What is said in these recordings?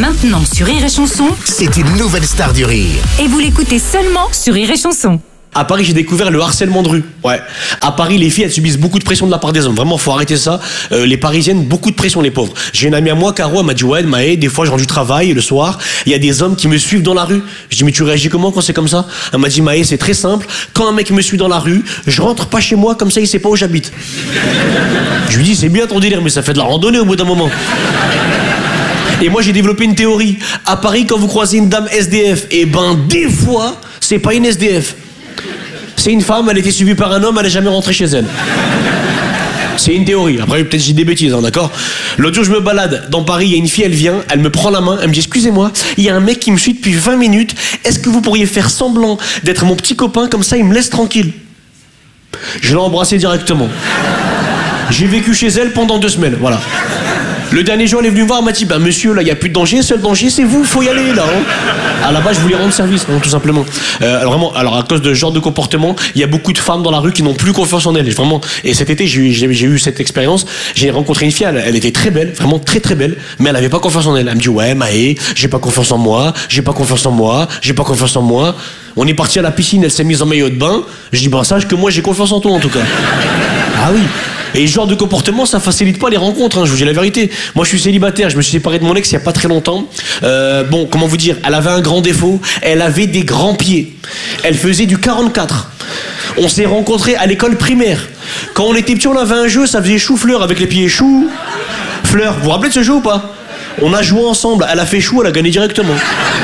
Maintenant sur Rire et Chanson, c'est une nouvelle star du rire. et vous l'écoutez seulement sur Rire et Chanson. À Paris, j'ai découvert le harcèlement de rue. Ouais. À Paris, les filles, elles subissent beaucoup de pression de la part des hommes. Vraiment, faut arrêter ça. Les Parisiennes, beaucoup de pression, les pauvres. J'ai une amie à moi, Caro, elle m'a dit, ouais, Maë, des fois, je rentre du travail, le soir, il y a des hommes qui me suivent dans la rue. Je dis, mais tu réagis comment quand c'est comme ça? Elle m'a dit, Maë, c'est très simple. Quand un mec me suit dans la rue, je rentre pas chez moi, comme ça, il sait pas où j'habite. Je lui dis, c'est bien ton délire, mais ça fait de la randonnée au bout d'un moment. Et moi, j'ai développé une théorie. À Paris, quand vous croisez une dame SDF, eh ben, des fois, c'est pas une SDF. C'est une femme, elle était suivie par un homme, elle est jamais rentrée chez elle. C'est une théorie. Après, peut-être j'ai des bêtises, hein, d'accord? L'autre jour, je me balade dans Paris, il y a une fille, elle vient, elle me prend la main, elle me dit, excusez-moi, il y a un mec qui me suit depuis 20 minutes, est-ce que vous pourriez faire semblant d'être mon petit copain, comme ça il me laisse tranquille? Je l'ai embrassée directement. J'ai vécu chez elle pendant 2 semaines, voilà. Le dernier jour, elle est venue me voir, elle m'a dit, bah monsieur, là, il n'y a plus de danger, seul danger, c'est vous, faut y aller, là. Hein. À la base, je voulais rendre service, hein, tout simplement. Vraiment, alors à cause de ce genre de comportement, il y a beaucoup de femmes dans la rue qui n'ont plus confiance en elles, vraiment. Et cet été, j'ai eu cette expérience, j'ai rencontré une fille, elle était très belle, vraiment très très belle, mais elle n'avait pas confiance en elle. Elle me dit, ouais, Maë, j'ai pas confiance en moi, j'ai pas confiance en moi, j'ai pas confiance en moi. On est parti à la piscine, elle s'est mise en maillot de bain. Je dis, bah sache que moi, j'ai confiance en toi, en tout cas. Ah oui. Et ce genre de comportement, ça facilite pas les rencontres, hein, je vous dis la vérité. Moi, je suis célibataire, je me suis séparé de mon ex il y a pas très longtemps. Bon, comment vous dire, elle avait un grand défaut, elle avait des grands pieds. Elle faisait du 44. On s'est rencontrés à l'école primaire. Quand on était petits, on avait un jeu, ça faisait chou-fleur avec les pieds chou, fleur. Vous vous rappelez de ce jeu ou pas? On a joué ensemble, elle a fait chou, elle a gagné directement.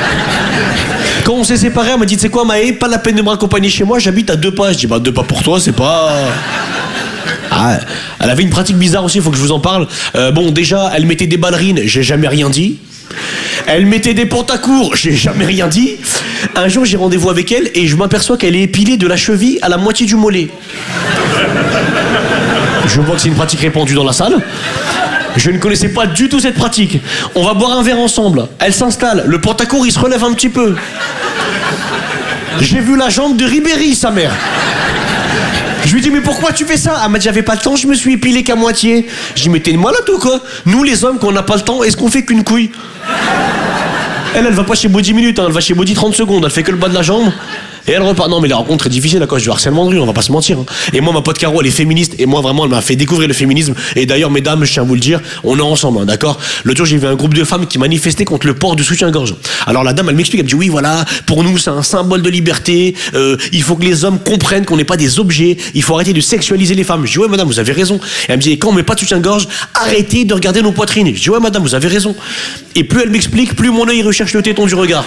Quand on s'est séparés, elle m'a dit, tu sais quoi, Maë, pas la peine de me raccompagner chez moi, j'habite à 2 pas. Je dis, bah 2 pas pour toi, c'est pas... Ah, elle avait une pratique bizarre aussi, il faut que je vous en parle. Bon, déjà, elle mettait des ballerines, j'ai jamais rien dit. Elle mettait des pantacours, j'ai jamais rien dit. Un jour, j'ai rendez-vous avec elle et je m'aperçois qu'elle est épilée de la cheville à la moitié du mollet. Je vois que c'est une pratique répandue dans la salle. Je ne connaissais pas du tout cette pratique. On va boire un verre ensemble. Elle s'installe, le pantacourt, il se relève un petit peu. J'ai vu la jambe de Ribéry, sa mère. Je lui dis, mais pourquoi tu fais ça? Elle m'a dit, j'avais pas le temps, je me suis épilé qu'à moitié. Je dis, mais t'es malade ou quoi? Nous, les hommes, quand on n'a pas le temps, est-ce qu'on fait qu'une couille? Elle va pas chez Body minutes, hein, elle va chez Body 30 secondes, elle fait que le bas de la jambe. Et elle repart. Non, mais les rencontres sont difficiles à cause du harcèlement de rue, on va pas se mentir. Hein. Et moi, ma pote Caro, elle est féministe. Et moi, vraiment, elle m'a fait découvrir le féminisme. Et d'ailleurs, mesdames, je tiens à vous le dire, on est ensemble, hein, d'accord? L'autre jour, j'ai vu un groupe de femmes qui manifestaient contre le port du soutien-gorge. Alors la dame, elle m'explique, elle me dit, oui, voilà, pour nous, c'est un symbole de liberté. Il faut que les hommes comprennent qu'on n'est pas des objets. Il faut arrêter de sexualiser les femmes. Je dis, ouais, madame, vous avez raison. Et elle me dit, et quand on met pas de soutien-gorge, arrêtez de regarder nos poitrines. Je dis, ouais, madame, vous avez raison. Et plus elle m'explique, plus mon œil recherche le téton du regard.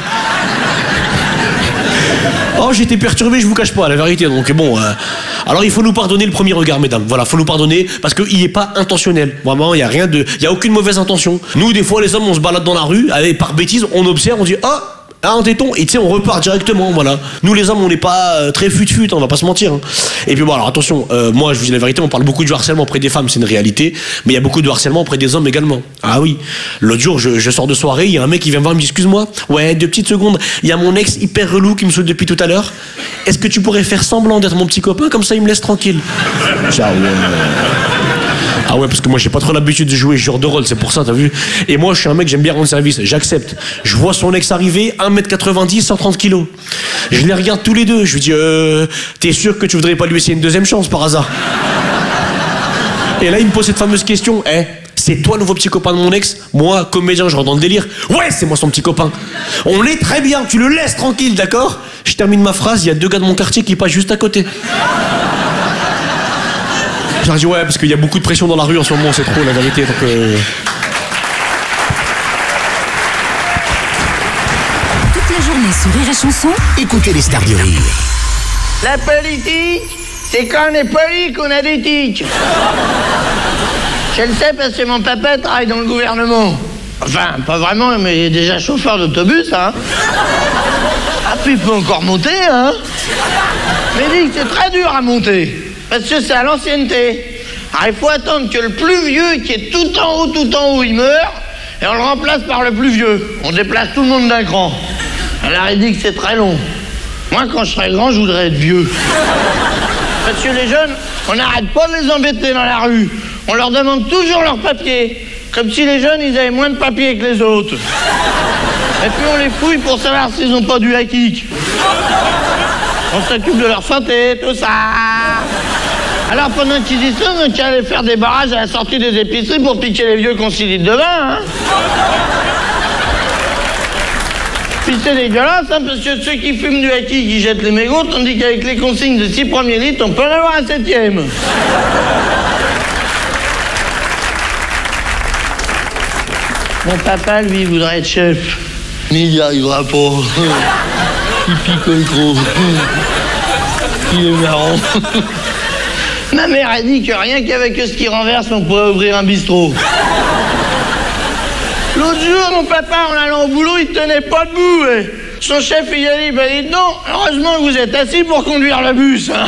Oh, j'étais perturbé, je vous cache pas, la vérité. Donc bon, alors il faut nous pardonner le premier regard, mesdames. Voilà, faut nous pardonner parce qu'il est pas intentionnel. Vraiment, il y a rien de, il y a aucune mauvaise intention. Nous, des fois, les hommes, on se balade dans la rue, allez, par bêtise, on observe, on dit, oh, un téton, et tu sais, on repart directement, voilà. Nous, les hommes, on n'est pas très fut-fut, on va pas se mentir. Hein. Et puis bon, alors attention, moi, je vous dis la vérité, on parle beaucoup du harcèlement auprès des femmes, c'est une réalité, mais il y a beaucoup de harcèlement auprès des hommes également. Ah oui, l'autre jour, je sors de soirée, il y a un mec qui vient me voir, il me dit, excuse-moi, ouais, 2 petites secondes, il y a mon ex hyper relou qui me saoule depuis tout à l'heure. Est-ce que tu pourrais faire semblant d'être mon petit copain, comme ça il me laisse tranquille? Ah ouais, parce que moi j'ai pas trop l'habitude de jouer ce genre de rôle, c'est pour ça, t'as vu? Et moi je suis un mec, j'aime bien rendre service, j'accepte. Je vois son ex arriver, 1m90, 130 kilos. Je les regarde tous les deux, je lui dis, t'es sûr que tu voudrais pas lui essayer une 2e chance par hasard? Et là il me pose cette fameuse question, c'est toi le nouveau petit copain de mon ex? Moi, comédien, je rentre dans le délire. Ouais, c'est moi son petit copain. On est très bien, tu le laisses tranquille, d'accord? Je termine ma phrase, il y a 2 gars de mon quartier qui passent juste à côté. Je leur dis ouais, parce qu'il y a beaucoup de pression dans la rue en ce moment, c'est trop la vérité. Donc Toute la journée sur Rire et Chanson, Écoutez les stars du rire. La politique, c'est quand on est poli qu'on a des tics. Je le sais parce que mon papa travaille dans le gouvernement. Enfin, pas vraiment, mais il est déjà chauffeur d'autobus, hein. Ah, puis il peut encore monter, hein. Mais dit que c'est très dur à monter. Parce que c'est à l'ancienneté. Alors il faut attendre que le plus vieux, qui est tout en haut, il meure, et on le remplace par le plus vieux. On déplace tout le monde d'un cran. Alors il dit que c'est très long. Moi, quand je serai grand, je voudrais être vieux. Parce que les jeunes, on n'arrête pas de les embêter dans la rue. On leur demande toujours leurs papiers. Comme si les jeunes, ils avaient moins de papier que les autres. Et puis on les fouille pour savoir s'ils n'ont pas du high-kick. On s'occupe de leur santé, tout ça. Alors pendant qu'ils y sont, on tient à aller faire des barrages à la sortie des épiceries pour piquer les vieux concilies de vin, hein. Puis c'est dégueulasse, hein, parce que ceux qui fument du high-kick, ils jettent les mégots, tandis qu'avec les consignes de 6 premiers litres, on peut en avoir un 7e. Mon papa, lui, il voudrait être chef. Mais il n'y arrivera pas. Il picole trop. Il est marrant. Ma mère a dit que rien qu'avec ce qu'il renverse, on pourrait ouvrir un bistrot. L'autre jour, mon papa, en allant au boulot, il tenait pas debout. Son chef, il a dit, ben dites donc, heureusement que vous êtes assis pour conduire le bus. Hein.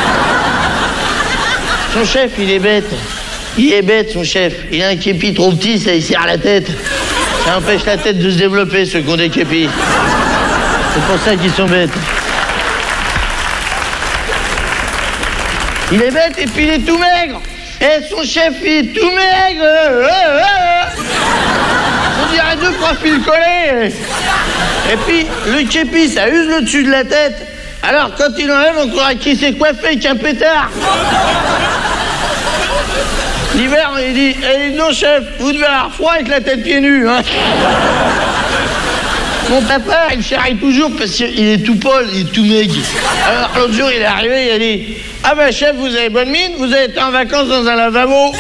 Son chef, il est bête. Il est bête, son chef. Il a un képi trop petit, ça, il serre la tête. Ça empêche la tête de se développer, ceux qui ont des képis. C'est pour ça qu'ils sont bêtes. Il est bête et puis il est tout maigre. Et son chef, il est tout maigre. On dirait 2 profils collés. Et puis, le képi, ça use le dessus de la tête. Alors, quand il enlève, on croirait qu'il s'est coiffé avec un pétard. L'hiver, il dit, eh, non, chef, vous devez avoir froid avec la tête pieds nus, hein. Mon papa, il charrie toujours parce qu'il est tout pâle, il est tout maigre. Alors, l'autre jour, il est arrivé, il a dit, ah ben, chef, vous avez bonne mine, vous avez été en vacances dans un lavabo.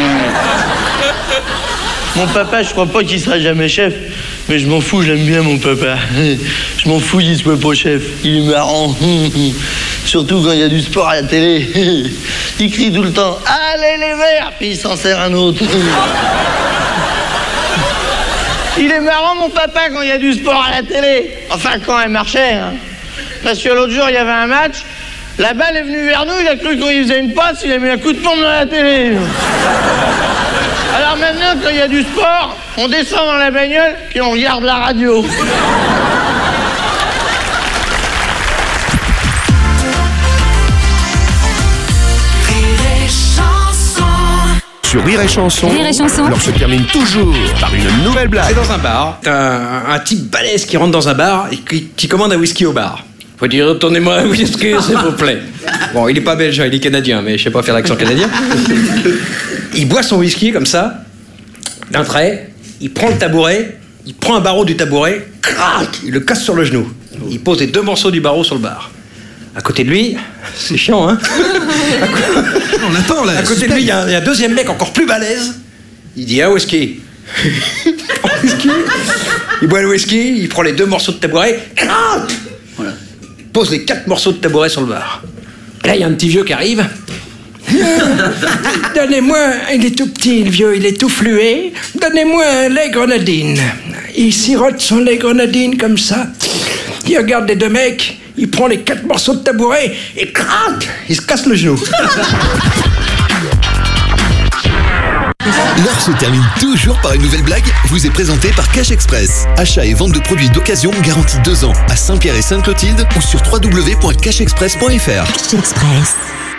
Mon papa, je crois pas qu'il sera jamais chef, mais je m'en fous, j'aime bien mon papa. Je m'en fous, il soit pas chef, il est marrant. Surtout quand il y a du sport à la télé. Il crie tout le temps, allez les verts, puis il s'en sert un autre. Il est marrant mon papa quand il y a du sport à la télé. Enfin, quand elle marchait, hein. Parce que l'autre jour, il y avait un match, la balle est venue vers nous, il a cru qu'on y faisait une passe, il a mis un coup de pompe dans la télé. Alors maintenant, quand il y a du sport, on descend dans la bagnole, puis on regarde la radio. Sur Rire et Chanson, Rire et Chanson. l'heure se termine toujours par une nouvelle blague. C'est dans un bar, t'as un type balèze qui rentre dans un bar et qui commande un whisky au bar. Faut dire, retournez-moi un whisky, s'il vous plaît. Bon, il est pas belge, il est canadien, mais je sais pas faire l'accent canadien. Il boit son whisky comme ça, d'un trait, il prend le tabouret, il prend un barreau du tabouret, crac, il le casse sur le genou. Il pose les 2 morceaux du barreau sur le bar. À côté de lui, c'est chiant, hein. On attend là. À côté de lui, il y a un deuxième mec encore plus balèze. Il dit un whisky. Il boit le whisky, il prend les 2 morceaux de tabouret, voilà. Pose les 4 morceaux de tabouret sur le bar. Et là, il y a un petit vieux qui arrive. Donnez-moi, il est tout petit, le vieux, il est tout fluet. Donnez-moi un lait grenadine. Il sirote son lait grenadine comme ça. Il regarde les 2 mecs. Il prend les 4 morceaux de tabouret et crac, il se casse le genou. L'heure se termine toujours par une nouvelle blague, vous est présentée par Cash Express. Achat et vente de produits d'occasion garantie 2 ans à Saint-Pierre et Sainte-Clotilde ou sur www.cashexpress.fr. Cash Express.